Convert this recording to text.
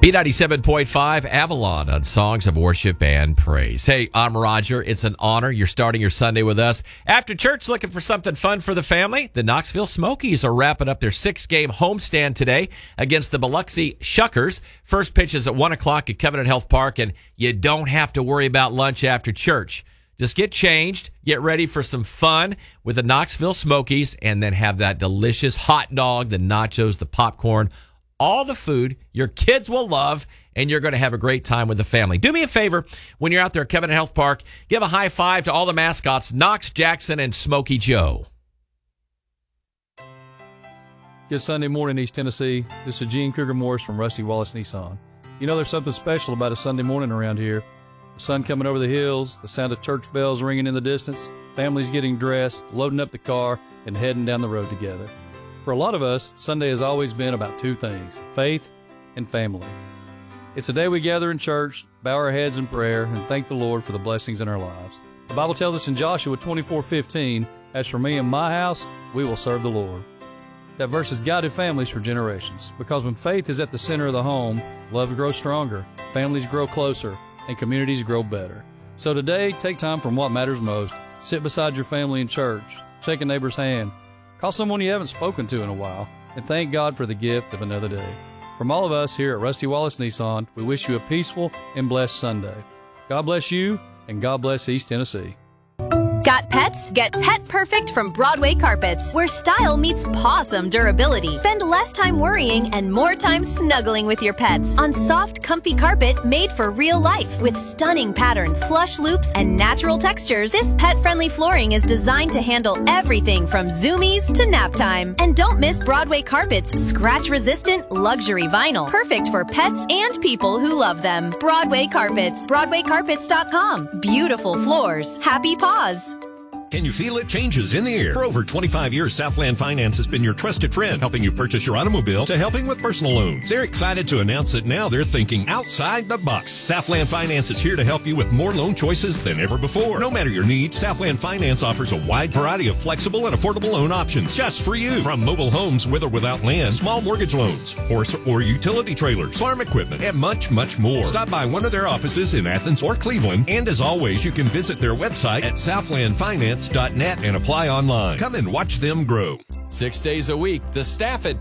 B97.5 Avalon on Songs of Worship and Praise. Hey, I'm Roger. It's an honor. You're starting your Sunday with us. After church, looking for something fun for the family? The Knoxville Smokies are wrapping up their 6-game homestand today against the Biloxi Shuckers. First pitch is at 1 o'clock at Covenant Health Park, and you don't have to worry about lunch after church. Just get changed, get ready for some fun with the Knoxville Smokies, and then have that delicious hot dog, the nachos, the popcorn, all the food your kids will love, and you're going to have a great time with the family. Do me a favor, when you're out there at Covenant Health Park, give a high five to all the mascots, Knox, Jackson, and Smokey Joe. Good Sunday morning, East Tennessee. This is Gene Kruger Morris from Rusty Wallace Nissan. You know there's something special about a Sunday morning around here. The sun coming over the hills, the sound of church bells ringing in the distance, families getting dressed, loading up the car, and heading down the road together. For a lot of us, Sunday has always been about two things, faith and family. It's a day we gather in church, bow our heads in prayer, and thank the Lord for the blessings in our lives. The Bible tells us in Joshua 24:15, "As for me and my house, we will serve the Lord." That verse has guided families for generations, because when faith is at the center of the home, love grows stronger, families grow closer, and communities grow better. So today, take time from what matters most. Sit beside your family in church, shake a neighbor's hand, call someone you haven't spoken to in a while, and thank God for the gift of another day. From all of us here at Rusty Wallace Nissan, we wish you a peaceful and blessed Sunday. God bless you, and God bless East Tennessee. Got pets? Get Pet Perfect from Broadway Carpets, where style meets pawsome durability. Spend less time worrying and more time snuggling with your pets on soft, comfy carpet made for real life. With stunning patterns, flush loops, and natural textures, this pet-friendly flooring is designed to handle everything from zoomies to nap time. And don't miss Broadway Carpets' scratch-resistant luxury vinyl, perfect for pets and people who love them. Broadway Carpets, BroadwayCarpets.com. Beautiful floors, happy paws. Can you feel it? Changes in the air. For over 25 years, Southland Finance has been your trusted friend, helping you purchase your automobile to helping with personal loans. They're excited to announce that now they're thinking outside the box. Southland Finance is here to help you with more loan choices than ever before. No matter your needs, Southland Finance offers a wide variety of flexible and affordable loan options just for you. From mobile homes with or without land, small mortgage loans, horse or utility trailers, farm equipment, and much, much more. Stop by one of their offices in Athens or Cleveland, and as always, you can visit their website at southlandfinance.net and apply online. Come and watch them grow. 6 days a week, the staff at